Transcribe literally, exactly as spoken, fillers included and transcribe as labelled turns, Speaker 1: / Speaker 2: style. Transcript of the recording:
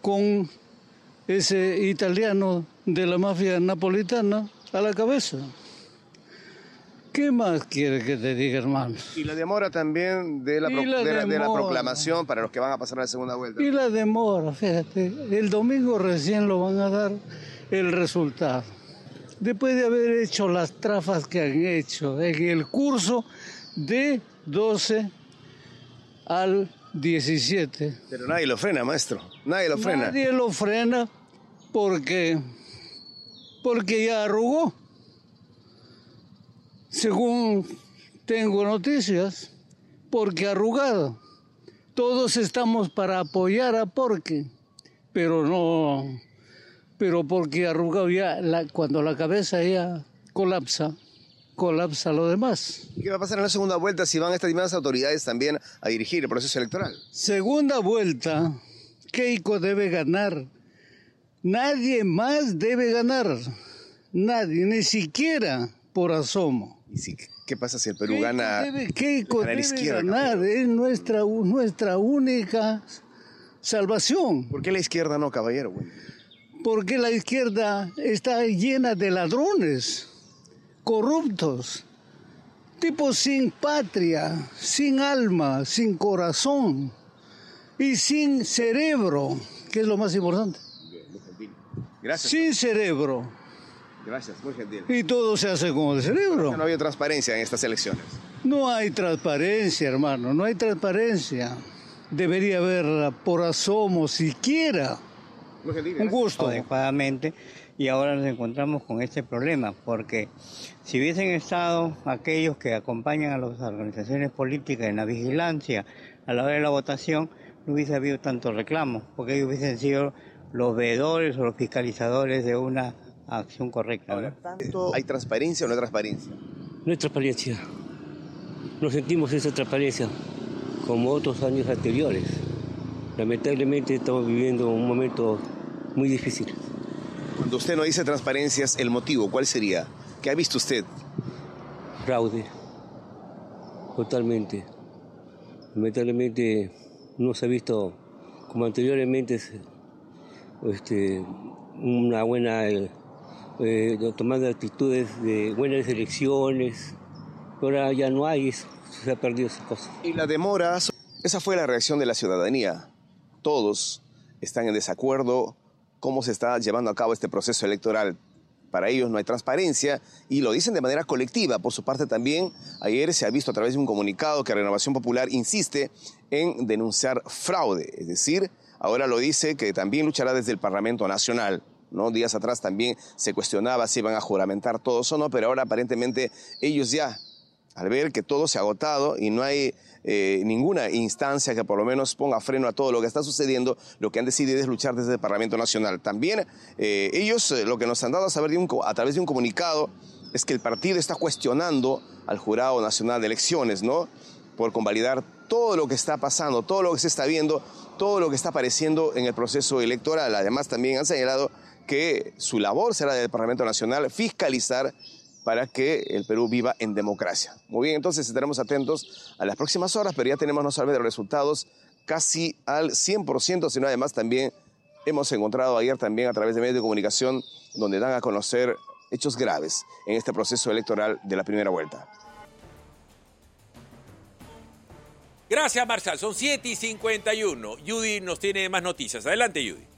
Speaker 1: con ese italiano de la mafia napolitana a la cabeza. ¿Qué más quiere que te diga, hermano?
Speaker 2: Y la demora también de la, pro,
Speaker 1: la
Speaker 2: de, la, de la
Speaker 1: demora.
Speaker 2: proclamación para los que van a pasar a la segunda vuelta.
Speaker 1: Y la demora, fíjate, el domingo recién lo van a dar el resultado. Después de haber hecho las trafas que han hecho en el curso de doce al diecisiete.
Speaker 2: Pero nadie lo frena, maestro, nadie lo frena.
Speaker 1: Nadie lo frena porque, porque ya arrugó. Según tengo noticias, porque arrugado. Todos estamos para apoyar a Porque, pero no, pero porque arrugado ya, la, cuando la cabeza ya colapsa, colapsa lo demás.
Speaker 2: ¿Qué va a pasar en la segunda vuelta si van estas mismas autoridades también a dirigir el proceso electoral?
Speaker 1: Segunda vuelta, Keiko debe ganar. Nadie más debe ganar. Nadie, ni siquiera por asomo.
Speaker 2: ¿Y si, qué pasa si el Perú
Speaker 1: Keiko
Speaker 2: gana,
Speaker 1: debe, Keiko
Speaker 2: gana a la
Speaker 1: debe
Speaker 2: izquierda?
Speaker 1: ganar,
Speaker 2: caballero?
Speaker 1: es nuestra, nuestra única salvación.
Speaker 2: ¿Por qué la izquierda no, caballero? Bueno.
Speaker 1: Porque la izquierda está llena de ladrones, corruptos, tipos sin patria, sin alma, sin corazón y sin cerebro, que es lo más importante.
Speaker 2: Gracias.
Speaker 1: Sin cerebro.
Speaker 2: Gracias, muy gentil.
Speaker 1: Y todo se hace con el cerebro.
Speaker 2: No había transparencia en estas elecciones.
Speaker 1: No hay transparencia, hermano, no hay transparencia. Debería haberla por asomo siquiera.
Speaker 2: Muy gentil.
Speaker 1: Un gusto.
Speaker 3: Adecuadamente, y ahora nos encontramos con este problema, porque si hubiesen estado aquellos que acompañan a las organizaciones políticas en la vigilancia a la hora de la votación, no hubiese habido tanto reclamo, porque ellos hubiesen sido los veedores o los fiscalizadores de una acción correcta.
Speaker 2: Ahora, ¿no? ¿Hay transparencia o no hay transparencia?
Speaker 4: No hay transparencia. No sentimos esa transparencia como otros años anteriores. Lamentablemente estamos viviendo un momento muy difícil.
Speaker 2: Cuando usted no dice transparencias, ¿el motivo cuál sería? ¿Qué ha visto usted?
Speaker 4: Fraude. Totalmente. Lamentablemente no se ha visto como anteriormente este, una buena... Eh, tomando actitudes de buenas elecciones. Ahora ya no hay eso, se ha perdido esa cosa.
Speaker 2: Y la demora, esa fue la reacción de la ciudadanía. Todos están en desacuerdo cómo se está llevando a cabo este proceso electoral. Para ellos no hay transparencia y lo dicen de manera colectiva. Por su parte también, ayer se ha visto a través de un comunicado que Renovación Popular insiste en denunciar fraude. Es decir, ahora lo dice que también luchará desde el Parlamento Nacional. ¿No? Días atrás también se cuestionaba si iban a juramentar todos o no, pero ahora aparentemente ellos ya, al ver que todo se ha agotado y no hay eh, ninguna instancia que por lo menos ponga freno a todo lo que está sucediendo, lo que han decidido es luchar desde el Parlamento Nacional. También eh, ellos eh, lo que nos han dado a saber de un, a través de un comunicado es que el partido está cuestionando al Jurado Nacional de Elecciones, ¿no? Por convalidar todo lo que está pasando, todo lo que se está viendo, todo lo que está apareciendo en el proceso electoral. Además también han señalado que su labor será del Parlamento Nacional fiscalizar para que el Perú viva en democracia. Muy bien, entonces estaremos atentos a las próximas horas, pero ya tenemos no solamente los resultados casi al cien por ciento, sino además también hemos encontrado ayer también a través de medios de comunicación donde dan a conocer hechos graves en este proceso electoral de la primera vuelta.
Speaker 5: Gracias, Marcial. Son siete y cincuenta y uno. Judy nos tiene más noticias. Adelante, Judy.